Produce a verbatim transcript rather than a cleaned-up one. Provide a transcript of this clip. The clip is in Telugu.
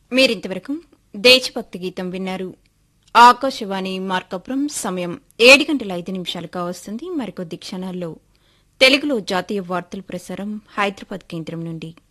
మీరింతవరకు దేశభక్తి గీతం విన్నారు. ఆకాశవాణి మార్కాపురం సమయం ఏడు గంటల ఐదు నిమిషాలు కావస్తుంది. మరికొద్ది క్షణాల్లో తెలుగులో జాతీయ వార్తల ప్రసారం హైదరాబాద్ కేంద్రం నుండి.